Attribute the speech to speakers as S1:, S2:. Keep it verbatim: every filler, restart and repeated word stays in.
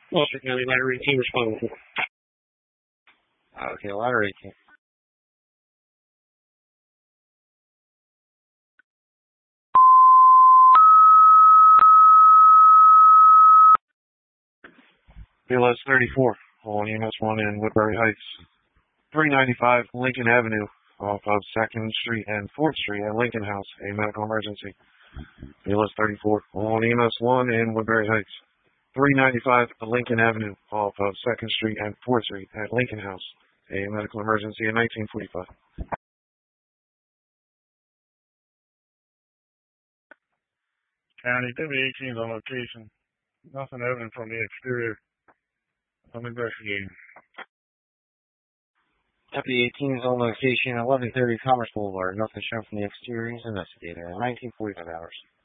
S1: Gloucester County Ladder eighteen responding.
S2: Okay, Ladder eighteen.
S3: B L S thirty-four, on E M S one in Woodbury Heights. three ninety-five Lincoln Avenue, off of second Street and fourth Street at Lincoln House, a medical emergency. B L S thirty-four, on E M S one in Woodbury Heights. three ninety-five Lincoln Avenue, off of second Street and fourth Street at Lincoln House, a medical emergency at nineteen forty-five.
S4: County, W eighteen is on location. Nothing evident from the exterior. I'm investigating.
S2: W eighteen is on location, eleven thirty Commerce Boulevard. Nothing shown from the exterior. Is investigating at nineteen forty-five hours.